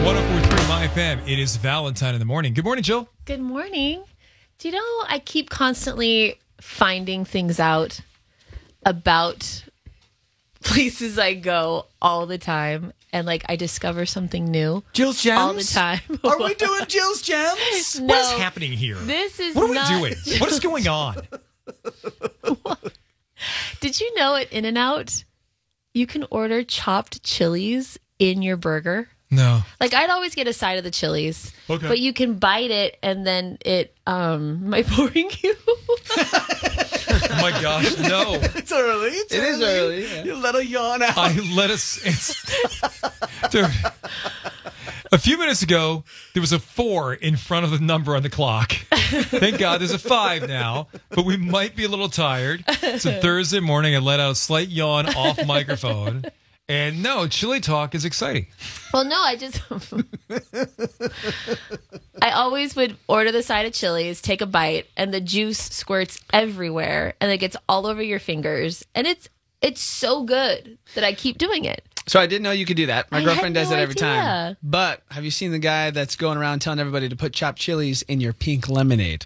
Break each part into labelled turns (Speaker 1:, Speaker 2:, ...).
Speaker 1: 104.3 My FM. It is Valentine in the morning. Good morning, Jill.
Speaker 2: Good morning. Do you know I keep constantly finding things out about places I go all the time, and I discover something new.
Speaker 3: Jill's Gems?
Speaker 2: All the time.
Speaker 3: Are we doing Jill's Gems?
Speaker 2: No,
Speaker 1: What is happening here?
Speaker 2: This is
Speaker 1: What are
Speaker 2: not
Speaker 1: we doing? What is going on?
Speaker 2: Did you know at In-N-Out you can order chopped chilies in your burger?
Speaker 1: No.
Speaker 2: I'd always get a side of the chilies.
Speaker 1: Okay.
Speaker 2: But you can bite it and then it am I boring you?
Speaker 1: Oh my gosh, no.
Speaker 3: It's early. It
Speaker 4: is early, yeah.
Speaker 3: You let a yawn out.
Speaker 1: Dude. A few minutes ago, there was a 4 in front of the number on the clock. Thank God there's a 5 now, but we might be a little tired. It's a Thursday morning. I let out a slight yawn off microphone. And no, chili talk is exciting.
Speaker 2: Well, no, I always would order the side of chilies, take a bite, and the juice squirts everywhere, and it gets all over your fingers. And it's so good that I keep doing it.
Speaker 4: So I didn't know you could do that. My
Speaker 2: I
Speaker 4: girlfriend
Speaker 2: had
Speaker 4: does
Speaker 2: no
Speaker 4: that every time.
Speaker 2: idea.
Speaker 4: But have you seen the guy that's going around telling everybody to put chopped chilies in your pink lemonade?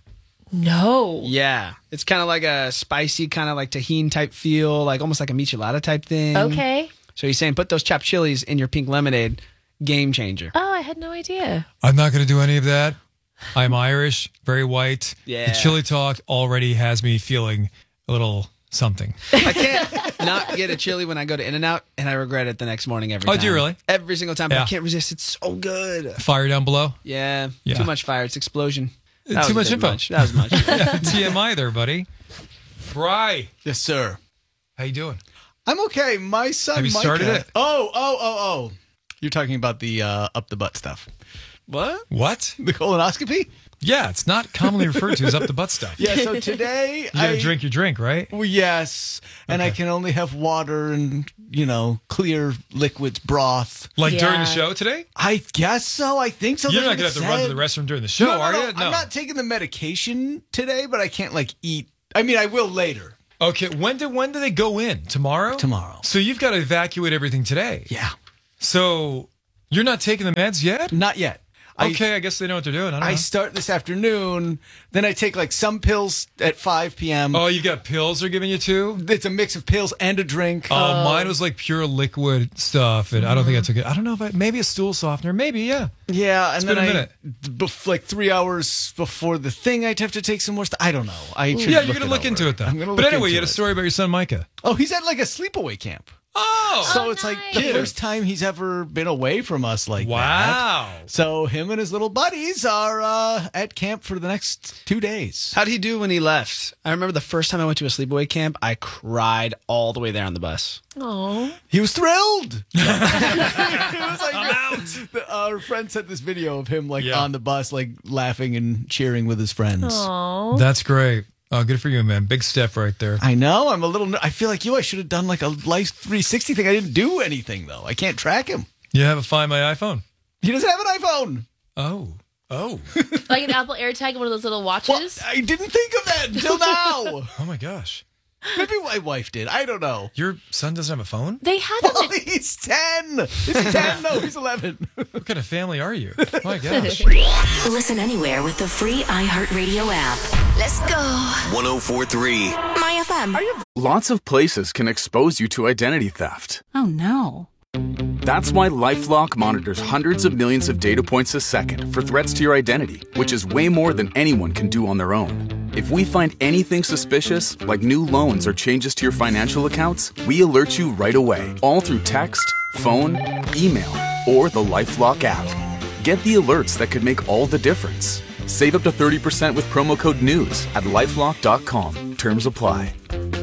Speaker 2: No.
Speaker 4: Yeah. It's kind of like a spicy, kind of like tahini type feel, almost like a michelada type thing.
Speaker 2: Okay.
Speaker 4: So he's saying put those chopped chilies in your pink lemonade. Game changer.
Speaker 2: Oh, I had no idea.
Speaker 1: I'm not going to do any of that. I'm Irish, very white.
Speaker 4: Yeah.
Speaker 1: The chili talk already has me feeling a little something.
Speaker 4: I can't not get a chili when I go to In-N-Out, and I regret it the next morning every time.
Speaker 1: Oh, do you really?
Speaker 4: Every single time. But
Speaker 1: Yeah.
Speaker 4: I can't resist. It's so good.
Speaker 1: Fire down below.
Speaker 4: Yeah.
Speaker 1: Yeah.
Speaker 4: Too much fire. It's explosion. That
Speaker 1: Too
Speaker 4: was
Speaker 1: much
Speaker 4: a bit
Speaker 1: info.
Speaker 4: much. That was much.
Speaker 1: Yeah, TMI there, buddy. Bri,
Speaker 3: Yes, sir.
Speaker 1: how you doing?
Speaker 3: I'm okay. My son,
Speaker 1: Have you started
Speaker 3: Micah-
Speaker 1: it?
Speaker 3: Oh. You're talking about the up the butt stuff.
Speaker 4: What?
Speaker 1: What?
Speaker 3: The colonoscopy?
Speaker 1: Yeah, it's not commonly referred to as up the butt stuff.
Speaker 3: Yeah, so today
Speaker 1: You gotta drink your drink, right?
Speaker 3: Well, yes, and I
Speaker 1: Okay.
Speaker 3: can only have water and, clear liquids, broth.
Speaker 1: Like during
Speaker 2: Yeah.
Speaker 1: the show today?
Speaker 3: I guess so. I think so.
Speaker 1: You're
Speaker 3: That's
Speaker 1: not gonna
Speaker 3: what
Speaker 1: have
Speaker 3: it
Speaker 1: to run to
Speaker 3: said.
Speaker 1: the restroom during the show,
Speaker 3: No,
Speaker 1: are you?
Speaker 3: I'm not taking the medication today, but I can't eat. I mean, I will later.
Speaker 1: Okay, when do they go in? Tomorrow?
Speaker 3: Tomorrow.
Speaker 1: So you've got to evacuate everything today.
Speaker 3: Yeah.
Speaker 1: So you're not taking the meds yet?
Speaker 3: Not yet.
Speaker 1: Okay, I guess they know what they're doing. I don't
Speaker 3: I
Speaker 1: know.
Speaker 3: start this afternoon. Then I take some pills at 5 p.m.
Speaker 1: Oh, you got pills they're giving you too?
Speaker 3: It's a mix of pills and a drink.
Speaker 1: Oh, mine was pure liquid stuff, and I don't think I took it. I don't know if maybe a stool softener, maybe, yeah.
Speaker 3: Yeah, and
Speaker 1: been
Speaker 3: then
Speaker 1: a minute.
Speaker 3: 3 hours before the thing, I'd have to take some more stuff. I don't know.
Speaker 1: Yeah, you're gonna look into it though.
Speaker 3: I'm gonna
Speaker 1: But
Speaker 3: look
Speaker 1: anyway, you
Speaker 3: into
Speaker 1: had a
Speaker 3: it.
Speaker 1: story about your son Micah.
Speaker 3: Oh, he's at a sleepaway camp.
Speaker 1: Oh,
Speaker 3: So it's the
Speaker 2: nice.
Speaker 3: first time he's ever been away from us that.
Speaker 1: wow.
Speaker 3: So him and his little buddies are at camp for the next 2 days.
Speaker 4: How'd he do when he left? I remember the first time I went to a sleepaway camp, I cried all the way there on the bus.
Speaker 2: Oh.
Speaker 3: He was thrilled. It was our friend sent this video of him
Speaker 1: Yeah.
Speaker 3: on the bus, laughing and cheering with his friends.
Speaker 2: Oh.
Speaker 1: That's great. Oh, good for you, man. Big step right there.
Speaker 3: I know. I'm a little. I feel like you. I should have done a Life 360 thing. I didn't do anything though. I can't track him.
Speaker 1: You have a Find My iPhone.
Speaker 3: He doesn't have an iPhone.
Speaker 1: Oh.
Speaker 2: Like an Apple AirTag, one of those little watches?
Speaker 3: Well, I didn't think of that until now.
Speaker 1: Oh my gosh.
Speaker 3: Maybe my wife did. I don't know.
Speaker 1: Your son doesn't have a phone?
Speaker 2: They had them
Speaker 3: Well, he's 10. He's 10. No, he's 11.
Speaker 1: What kind of family are you? My gosh.
Speaker 5: Listen anywhere with the free iHeartRadio app. Let's go.
Speaker 6: 104.3
Speaker 5: My FM.
Speaker 7: Lots of places can expose you to identity theft.
Speaker 8: Oh no.
Speaker 7: That's why LifeLock monitors hundreds of millions of data points a second for threats to your identity, which is way more than anyone can do on their own. If we find anything suspicious, like new loans or changes to your financial accounts, we alert you right away, all through text, phone, email, or the LifeLock app. Get the alerts that could make all the difference. Save up to 30% with promo code NEWS at LifeLock.com. Terms apply.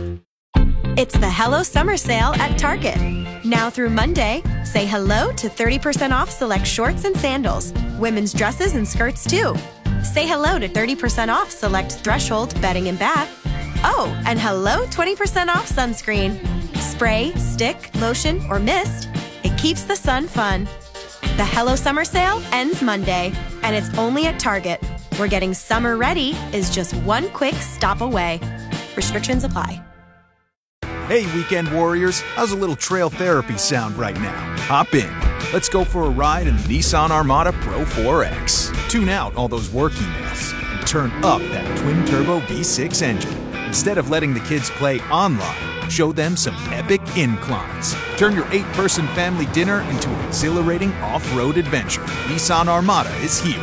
Speaker 9: It's the Hello Summer Sale at Target. Now through Monday, say hello to 30% off select shorts and sandals, women's dresses and skirts too. Say hello to 30% off select Threshold bedding and bath. Oh, and hello 20% off sunscreen. Spray, stick, lotion, or mist. It keeps the sun fun. The Hello Summer Sale ends Monday, and it's only at Target, where getting summer ready is just one quick stop away. Restrictions apply.
Speaker 10: Hey, weekend warriors, how's a little trail therapy sound right now? Hop in.
Speaker 8: Let's go for a ride in the Nissan Armada Pro 4X. Tune out all those work emails and turn up that twin-turbo V6 engine. Instead of letting the kids play online, show them some epic inclines. Turn your 8-person family dinner into an exhilarating off-road adventure. Nissan Armada is here.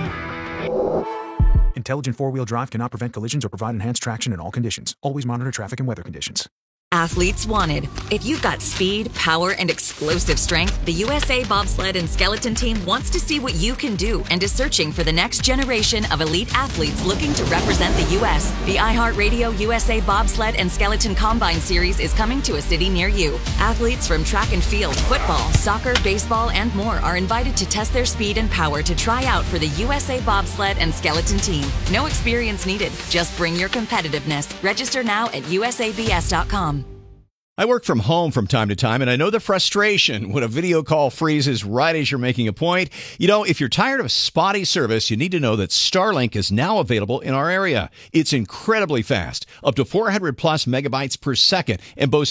Speaker 8: Intelligent four-wheel drive cannot prevent collisions or provide enhanced traction in all conditions. Always monitor traffic and weather conditions.
Speaker 10: Athletes wanted. If you've got speed, power, and explosive strength, the USA Bobsled and Skeleton Team wants to see what you can do and is searching for the next generation of elite athletes looking to represent the U.S. The iHeartRadio USA Bobsled and Skeleton Combine Series is coming to a city near you. Athletes from track and field, football, soccer, baseball, and more are invited to test their speed and power to try out for the USA Bobsled and Skeleton Team. No experience needed. Just bring your competitiveness. Register now at usabs.com.
Speaker 11: I work from home from time to time, and I know the frustration when a video call freezes right as you're making a point. You know, if you're tired of spotty service, you need to know that Starlink is now available in our area. It's incredibly fast, up to 400 plus megabytes per second, and boasts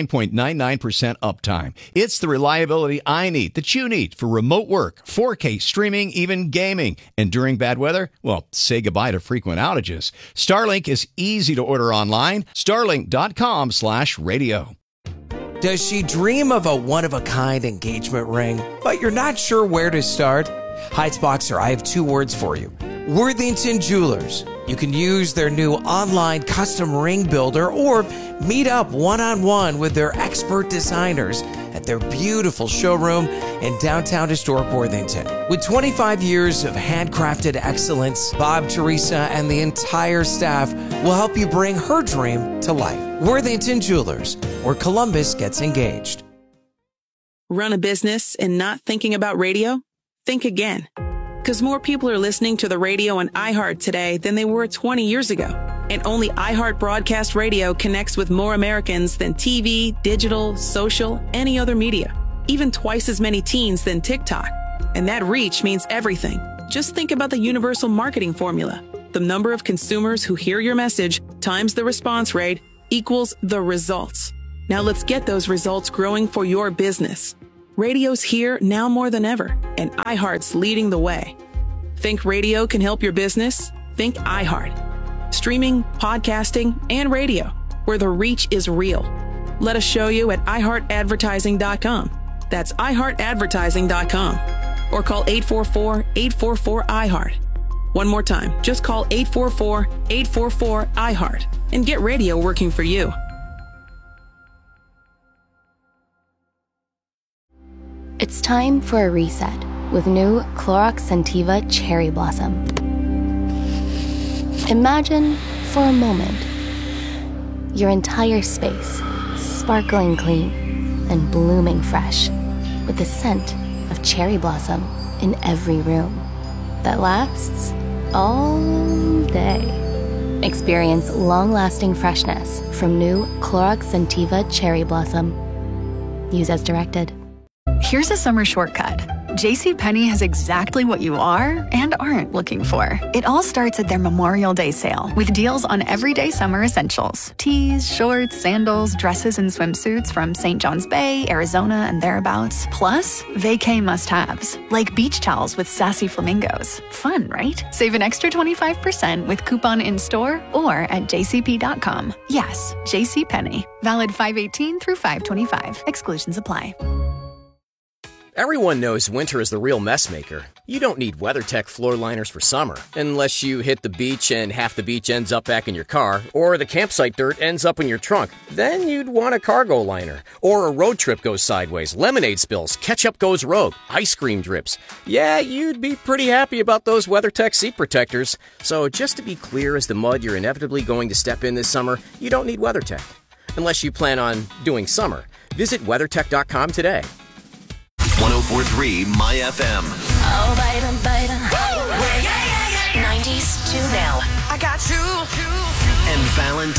Speaker 11: 99.99% uptime. It's the reliability I need, that you need, for remote work, 4K streaming, even gaming. And during bad weather, well, say goodbye to frequent outages. Starlink is easy to order online. Starlink.com/radio.
Speaker 12: Does she dream of a one-of-a-kind engagement ring, but you're not sure where to start? Heights Boxer, I have 2 words for you. Worthington Jewelers. You can use their new online custom ring builder or meet up one-on-one with their expert designers at their beautiful showroom in downtown historic Worthington. With 25 years of handcrafted excellence, Bob, Teresa, and the entire staff will help you bring her dream to life. Worthington Jewelers, where Columbus gets engaged.
Speaker 13: Run a business and not thinking about radio? Think again. Because more people are listening to the radio on iHeart today than they were 20 years ago. And only iHeart Broadcast Radio connects with more Americans than TV, digital, social, any other media. Even twice as many teens than TikTok. And that reach means everything. Just think about the universal marketing formula. The number of consumers who hear your message times the response rate equals the results. Now let's get those results growing for your business. Radio's here now more than ever, and iHeart's leading the way. Think radio can help your business? Think iHeart. Streaming, podcasting, and radio, where the reach is real. Let us show you at iHeartAdvertising.com. That's iHeartAdvertising.com. Or call 844-844-iHeart. One more time, just call 844-844-iHeart and get radio working for you.
Speaker 14: It's time for a reset with new Clorox Scentiva Cherry Blossom. Imagine, for a moment, your entire space sparkling clean and blooming fresh with the scent of cherry blossom in every room that lasts all day. Experience long-lasting freshness from new Clorox Scentiva Cherry Blossom. Use as directed.
Speaker 15: Here's a summer shortcut. JCPenney has exactly what you are and aren't looking for. It all starts at their Memorial Day sale with deals on everyday summer essentials. Tees, shorts, sandals, dresses, and swimsuits from St. John's Bay, Arizona, and thereabouts. Plus, vacay must-haves, like beach towels with sassy flamingos. Fun, right? Save an extra 25% with coupon in-store or at jcp.com. Yes, JCPenney. Valid 5/18 through 5/25. Exclusions apply.
Speaker 16: Everyone knows winter is the real mess maker. You don't need WeatherTech floor liners for summer, unless you hit the beach and half the beach ends up back in your car, or the campsite dirt ends up in your trunk. Then you'd want a cargo liner. Or a road trip goes sideways, lemonade spills, ketchup goes rogue, ice cream drips. Yeah, you'd be pretty happy about those WeatherTech seat protectors. So just to be clear as the mud you're inevitably going to step in this summer, you don't need WeatherTech. Unless you plan on doing summer. Visit WeatherTech.com today.
Speaker 6: 104.3 My FM.
Speaker 5: Oh, baby, baby. 90s to now.
Speaker 6: I got you. And Valentine.